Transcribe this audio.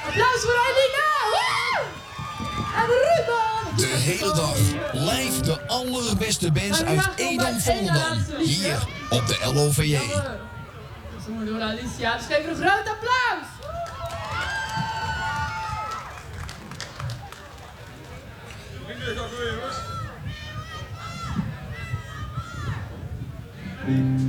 Applaus voor Ailina! En Ruben! De hele dag live de allerbeste bands uit Edam-Volendam. Hier op de LOVJ. Ze moeten door Alicia, dus geef er een groot applaus! Jongens.